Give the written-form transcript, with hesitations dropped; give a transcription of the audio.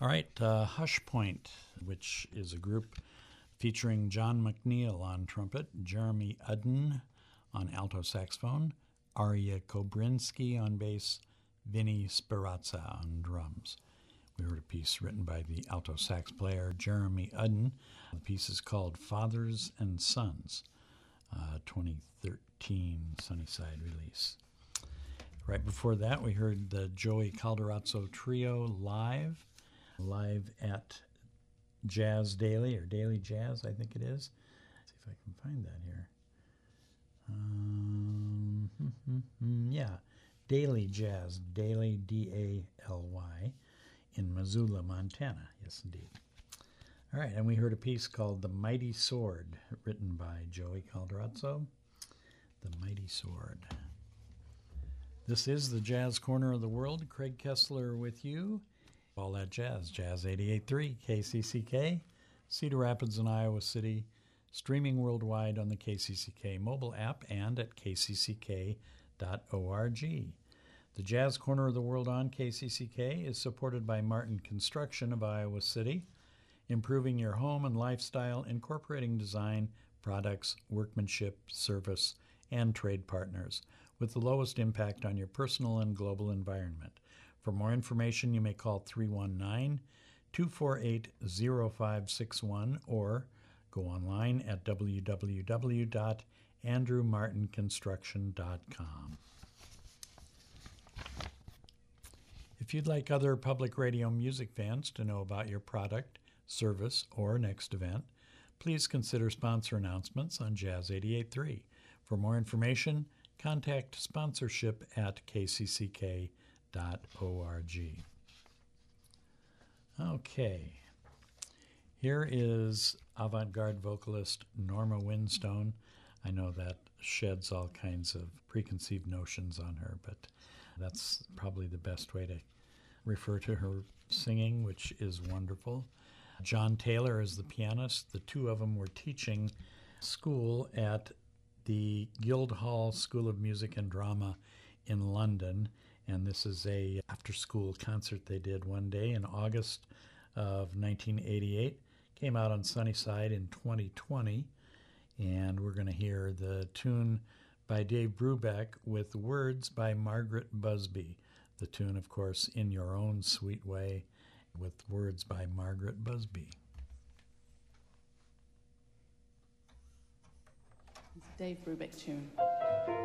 All right, Hush Point, which is a group featuring John McNeil on trumpet, Jeremy Udden on alto saxophone, Arya Kobrinsky on bass, Vinny Sperazza on drums. We heard a piece written by the alto sax player Jeremy Udden. The piece is called Fathers and Sons, 2013 Sunnyside release. Right before that, we heard the Joey Calderazzo Trio live at Jazz Daily, or Daily Jazz, I think it is. Let's see if I can find that here. Yeah, Daily Jazz, Daily, D-A-L-Y, in Missoula, Montana. Yes, indeed. All right, and we heard a piece called The Mighty Sword, written by Joey Calderazzo. The Mighty Sword. This is the Jazz Corner of the World. Craig Kessler with you. All that jazz, Jazz 88.3, KCCK, Cedar Rapids and Iowa City, streaming worldwide on the KCCK mobile app and at kcck.org. The Jazz Corner of the World on KCCK is supported by Martin Construction of Iowa City, improving your home and lifestyle, incorporating design, products, workmanship, service, and trade partners with the lowest impact on your personal and global environment. For more information, you may call 319-248-0561 or go online at www.andrewmartinconstruction.com. If you'd like other public radio music fans to know about your product, service, or next event, please consider sponsor announcements on Jazz 88.3. For more information, contact sponsorship at kcck.org. Okay, here is avant-garde vocalist Norma Winstone. I know that sheds all kinds of preconceived notions on her, but that's probably the best way to refer to her singing, which is wonderful. John Taylor is the pianist. The two of them were teaching school at the Guildhall School of Music and Drama in London, and this is a after-school concert they did one day in August of 1988. Came out on Sunnyside in 2020, and we're going to hear the tune by Dave Brubeck with words by Margaret Busby. The tune, of course, In Your Own Sweet Way, with words by Margaret Busby. It's a Dave Brubeck tune.